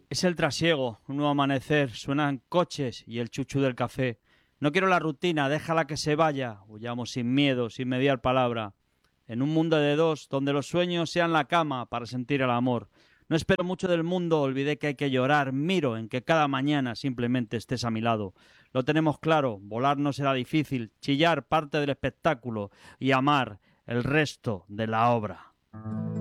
Es el trasiego, un nuevo amanecer, suenan coches y el chuchu del café. No quiero la rutina, déjala que se vaya. Huyamos sin miedo, sin mediar palabra. En un mundo de dos, donde los sueños sean la cama para sentir el amor. No espero mucho del mundo, olvidé que hay que llorar. Miro en que cada mañana simplemente estés a mi lado. Lo tenemos claro, volar no será difícil, chillar parte del espectáculo y amar el resto de la obra.